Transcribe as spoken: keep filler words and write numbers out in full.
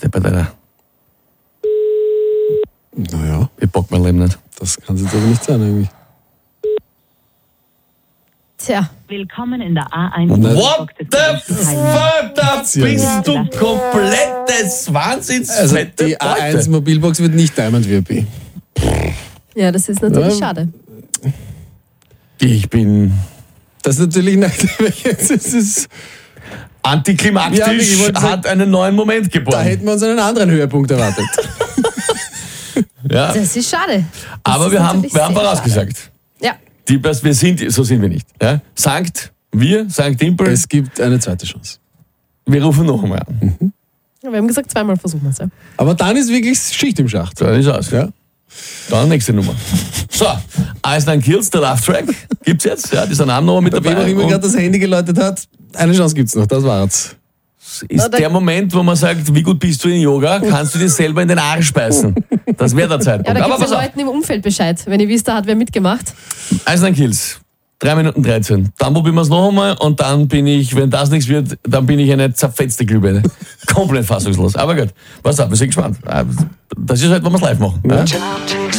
Beste bei deiner. Naja. Ich bock mein Leben nicht. Das kann es jetzt aber nicht sein, irgendwie. Tja. Willkommen in der A eins. What the fuck? Da bist du komplettes Wahnsinns. Also die A eins Mobilbox wird nicht Diamond V I P. Ja, das ist natürlich Ja. schade. Ich bin Das ist natürlich nicht. Das ist, antiklimaktisch, Ja, ich wollte sagen, hat einen neuen Moment da geboren. hätten wir uns einen anderen Höhepunkt erwartet. Ja. Das ist schade. Das Aber ist wir haben, natürlich wir haben sehr vorausgesagt. schade. Ja. Die, was wir sind, so sind wir nicht. Ja? Sankt, wir, Sankt Impel, Es gibt eine zweite Chance. wir rufen noch einmal an. Wir haben gesagt, zweimal versuchen wir es. Ja. Aber dann ist wirklich Schicht im Schacht. So ist aus. Ja. Dann nächste Nummer. So, Ice Nine Kills, der Love Track, gibt's jetzt. Ja, dieser Name noch mit Wem auch dabei. immer Und gerade das Handy geläutet hat, eine Chance gibt's noch, das war's. ist der Moment, wo man sagt, wie gut bist du in Yoga, kannst du dir selber in den Arsch beißen. Das wäre der Ja, Zeitpunkt. da Aber gibt es pass auf. Leuten im Umfeld Bescheid. Wenn ihr wisst, da hat wer mitgemacht. Ice Nine Kills. drei Minuten dreizehn. Dann probieren wir es noch einmal und dann bin ich, wenn das nichts wird, dann bin ich eine zerfetzte Glühbirne. Komplett fassungslos. Aber gut, pass auf, wir sind gespannt. Das ist halt, wenn wir es live machen. Ja?